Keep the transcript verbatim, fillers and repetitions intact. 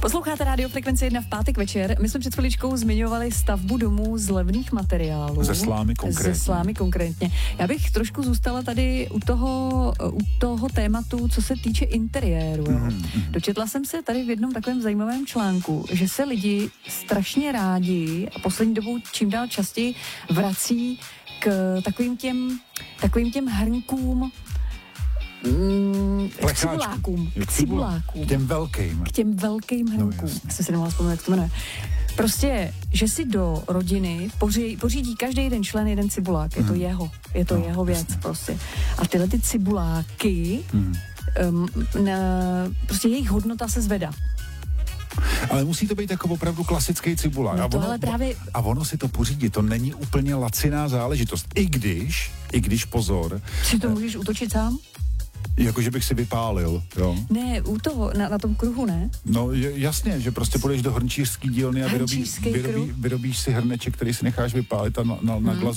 Posloucháte Rádio Frekvence jedna v pátek večer. My jsme před chviličkou zmiňovali stavbu domů z levných materiálů. Ze slámy konkrétně. Ze slámy konkrétně. Já bych trošku zůstala tady u toho, u toho tématu, co se týče interiéru. Jo. Mm. Dočetla jsem se tady v jednom takovém zajímavém článku, že se lidi strašně rádi a poslední dobou čím dál častěji vrací k takovým těm, takovým těm hrnkům, Mm, k cibulákům. K cibulákům. K těm velkým. K těm velkým hrnkům. No, jsem si nemohla vzpomenout, jak to jmenuje. Prostě, že si do rodiny poří, pořídí každý jeden člen jeden cibulák. Je to hmm. jeho. Je to no, jeho věc jasně. prostě. A tyhle ty cibuláky, hmm. um, na, prostě jejich hodnota se zvedá. Ale musí to být jako opravdu klasický cibulák. No a, ono, právě... a ono si to pořídí, to není úplně laciná záležitost. I když, i když pozor. Si to můžeš útočit sám? Jakože bych si vypálil, jo? Ne, u toho, na, na tom kruhu, ne? No jasně, že prostě půjdeš do hrnčířský dílny a vyrobí, vyrobí, vyrobíš si hrneček, který si necháš vypálit a na, na, na hmm.